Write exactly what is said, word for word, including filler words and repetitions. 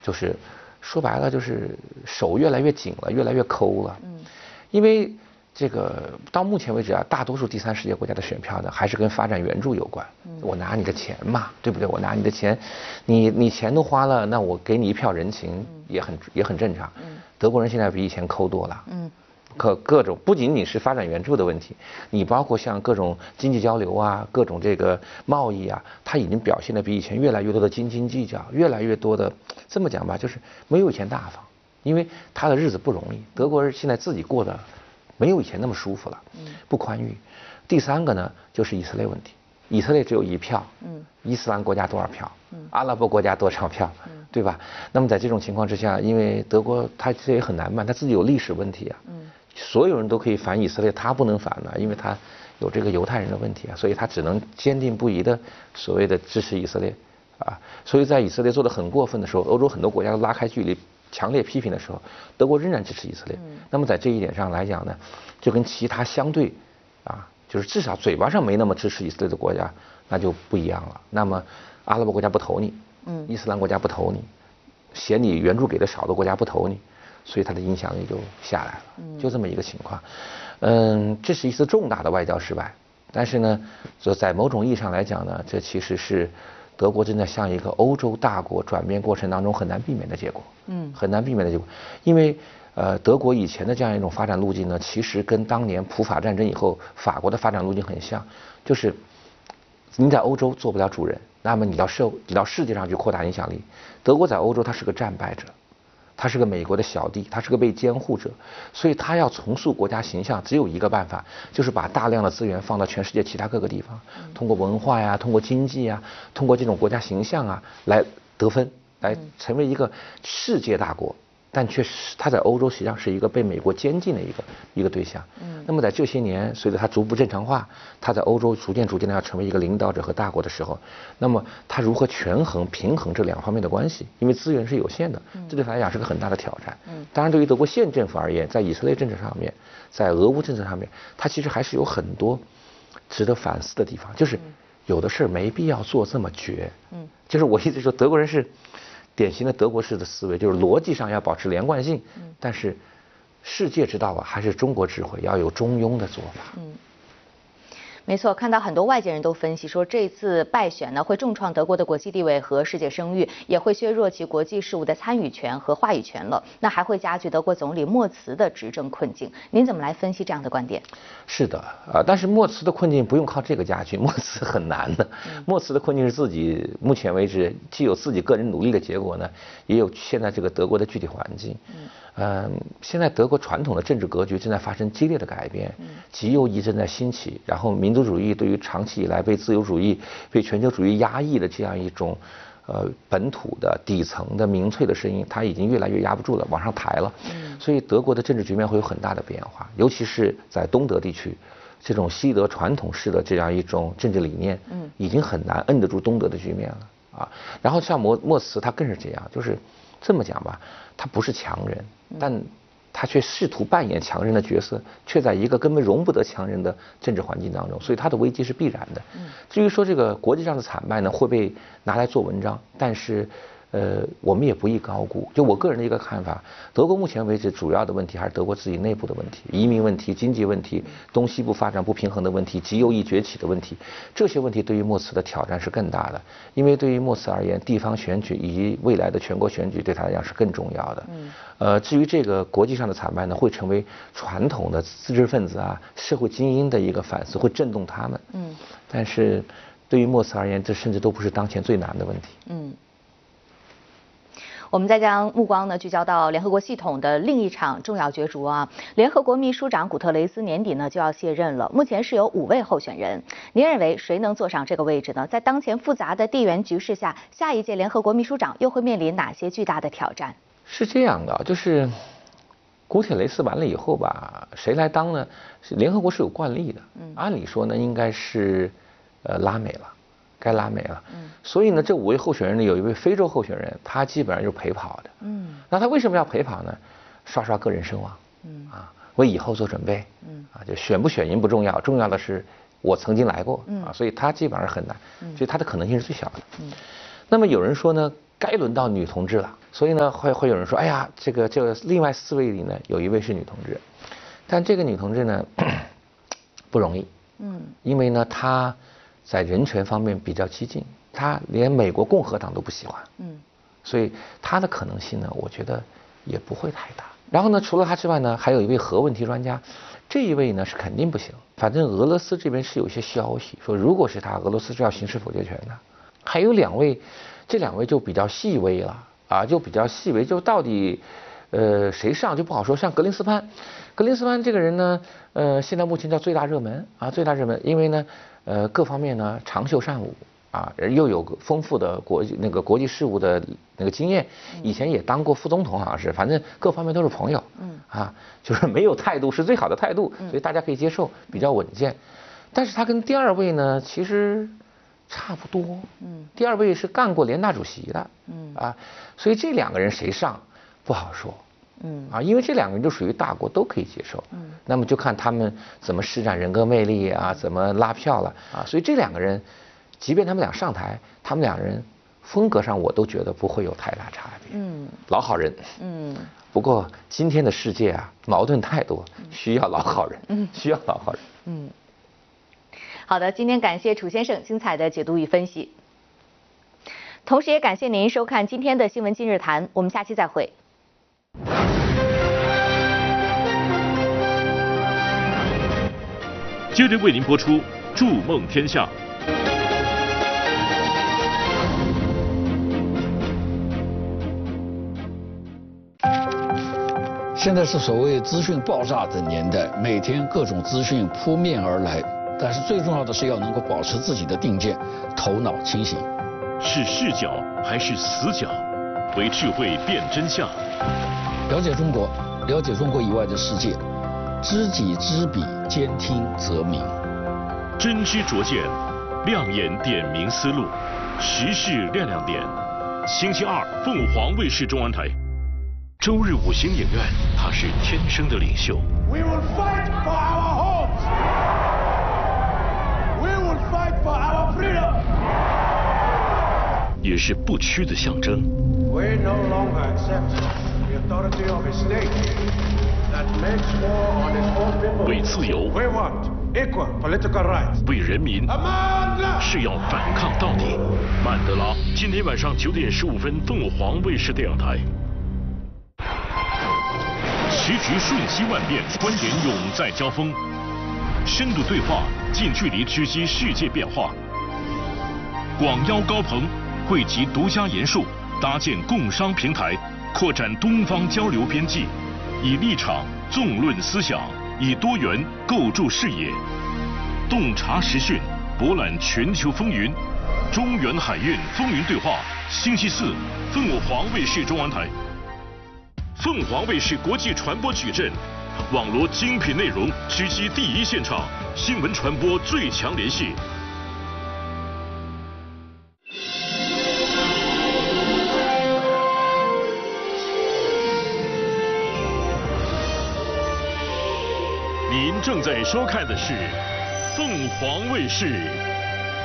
就是说白了就是手越来越紧了，越来越抠了。嗯，因为这个到目前为止啊，大多数第三世界国家的选票呢，还是跟发展援助有关。嗯，我拿你的钱嘛，对不对？我拿你的钱，你你钱都花了，那我给你一票人情也很也很正常。嗯，德国人现在比以前抠多了。嗯。各各种不仅仅是发展援助的问题，你包括像各种经济交流啊，各种这个贸易啊，它已经表现的比以前越来越多的斤斤计较，越来越多的这么讲吧，就是没有以前大方，因为他的日子不容易，德国人现在自己过得没有以前那么舒服了，不宽裕。第三个呢，就是以色列问题，以色列只有一票，嗯，伊斯兰国家多少票，嗯，阿拉伯国家多少票，嗯，对吧？那么在这种情况之下，因为德国它这也很难办，它自己有历史问题啊，嗯。所有人都可以反以色列，他不能反呢，因为他有这个犹太人的问题啊，所以他只能坚定不移的所谓的支持以色列啊。所以在以色列做得很过分的时候，欧洲很多国家都拉开距离，强烈批评的时候，德国仍然支持以色列。那么在这一点上来讲呢，就跟其他相对啊，就是至少嘴巴上没那么支持以色列的国家，那就不一样了。那么阿拉伯国家不投你，嗯，伊斯兰国家不投你，嫌你援助给的少的国家不投你。所以它的影响力就下来了，就这么一个情况。嗯，这是一次重大的外交失败，但是呢，就在某种意义上来讲呢，这其实是德国正在向一个欧洲大国转变过程当中很难避免的结果。嗯，很难避免的结果，因为呃，德国以前的这样一种发展路径呢，其实跟当年普法战争以后法国的发展路径很像，就是你在欧洲做不了主人，那么你到社你到世界上去扩大影响力。德国在欧洲它是个战败者。他是个美国的小弟，他是个被监护者，所以他要重塑国家形象，只有一个办法，就是把大量的资源放到全世界其他各个地方，通过文化呀，通过经济呀，通过这种国家形象啊，来得分，来成为一个世界大国。但却是他在欧洲实际上是一个被美国监禁的一个一个对象。嗯，那么在这些年，随着他逐步正常化，他在欧洲逐渐逐渐的要成为一个领导者和大国的时候，那么他如何权衡平衡这两方面的关系？因为资源是有限的，这对他来讲是个很大的挑战。嗯，当然对于德国现政府而言，在以色列政策上面，在俄乌政策上面，他其实还是有很多值得反思的地方，就是有的事儿没必要做这么绝。嗯，就是我一直说德国人是典型的德国式的思维，就是逻辑上要保持连贯性，但是世界之道啊，还是中国智慧，要有中庸的做法。嗯， 没错，看到很多外界人都分析说，这次败选呢会重创德国的国际地位和世界声誉，也会削弱其国际事务的参与权和话语权了。那还会加剧德国总理默茨的执政困境。您怎么来分析这样的观点？ 是的，啊，但是默茨的困境不用靠这个加剧，默茨很难的。默茨的困境是自己目前为止既有自己个人努力的结果呢，也有现在这个德国的具体环境。嗯，现在德国传统的政治格局正在发生激烈的改变，极右翼正在兴起，然后民族主义对于长期以来被自由主义、被全球主义压抑的这样一种呃本土的底层的民粹的声音，它已经越来越压不住了，往上抬了。所以德国的政治局面会有很大的变化，尤其是在东德地区，这种西德传统式的这样一种政治理念，已经很难摁得住东德的局面了啊。然后像默默茨他更是这样，就是这么讲吧，他不是强人，但他却试图扮演强人的角色，却在一个根本容不得强人的政治环境当中，所以他的危机是必然的。至于说这个国际上的惨败呢，会被拿来做文章，但是呃，我们也不宜高估。就我个人的一个看法，德国目前为止主要的问题还是德国自己内部的问题，移民问题、经济问题、东西部发展不平衡的问题、极右翼崛起的问题，这些问题对于默茨的挑战是更大的。因为对于默茨而言，地方选举以及未来的全国选举对他来讲是更重要的。嗯。呃，至于这个国际上的惨败呢，会成为传统的知识分子啊、社会精英的一个反思，会震动他们。嗯。但是，对于默茨而言，这甚至都不是当前最难的问题。嗯。 我们再将目光呢聚焦到联合国系统的另一场重要角逐啊，联合国秘书长古特雷斯年底呢就要卸任了，目前是有五位候选人，您认为谁能坐上这个位置呢？在当前复杂的地缘局势下，下一届联合国秘书长又会面临哪些巨大的挑战？ 是这样的，就是古特雷斯完了以后吧，谁来当呢？是联合国是有惯例的，嗯，按理说呢应该是呃拉美了。该拉美了，嗯，所以呢，这五位候选人里有一位非洲候选人，他基本上就是陪跑的，嗯，那他为什么要陪跑呢？刷刷个人声望，嗯，啊，为以后做准备，嗯，啊，就选不选赢不重要，重要的是我曾经来过，嗯，啊，所以他基本上很难，所以他的可能性是最小的，嗯，那么有人说呢， 该轮到女同志了。所以呢，会会有人说，哎呀，这个这个另外四位里呢，有一位是女同志，但这个女同志呢不容易，嗯，因为呢她在人权方面比较激进，她连美国共和党都不喜欢，嗯，所以她的可能性呢，我觉得也不会太大。然后呢，除了她之外呢，还有一位核问题专家，这一位呢是肯定不行。反正俄罗斯这边是有一些消息说，如果是他，俄罗斯是要行使否决权的。还有两位，这两位就比较细微了啊，就比较细微，就到底呃谁上就不好说。像格林斯潘，格林斯潘这个人呢，呃，现在目前叫最大热门啊，最大热门，因为呢，呃，各方面呢长袖善舞。啊，又有丰富的国际那个国际事务的那个经验，以前也当过副总统，好像是，反正各方面都是朋友。嗯，啊，就是没有态度是最好的态度，所以大家可以接受，比较稳健。但是他跟第二位呢，其实差不多。嗯，第二位是干过联大主席的。嗯，啊，所以这两个人谁上不好说。嗯，啊，因为这两个人就属于大国，都可以接受。嗯，那么就看他们怎么施展人格魅力啊，怎么拉票了啊。所以这两个人。即便他们俩上台，他们两人风格上我都觉得不会有太大差别。嗯，老好人。嗯，不过今天的世界啊，矛盾太多，需要老好人。嗯，需要老好人。嗯， 好的，今天感谢楚先生精彩的解读与分析，同时也感谢您收看今天的新闻今日谈，我们下期再会。 接着为您播出《筑梦天下》。 现在是所谓资讯爆炸的年代，每天各种资讯扑面而来，但是最重要的是要能够保持自己的定见，头脑清醒。 是视角还是死角？为智慧辨真相。 了解中国，了解中国以外的世界，知己知彼，兼听则明。 真知灼见，亮眼点明思路，时事亮亮点。星期二，凤凰卫视中文台。周日五星影院，他是天生的领袖。 We will fight for our homes. We will fight for our freedom. 也是不屈的象征。 We no longer accept the authority of a state that makes war on its own people. 为自由。 We want equal political rights. 为人民。是要反抗到底。曼德拉，今天晚上九点十五分，凤凰卫视电影台。时局瞬息万变，观点永在交锋，深度对话，近距离直击世界变化。广邀高朋，汇集独家研述，搭建共商平台，扩展东方交流边际，以立场纵论思想，以多元构筑视野，洞察时讯，博览全球风云。中原海运风云对话，星期四，凤凰卫视中文台。凤凰卫视国际传播矩阵，网罗精品内容，直击第一现场，新闻传播最强联系。您正在收看的是凤凰卫视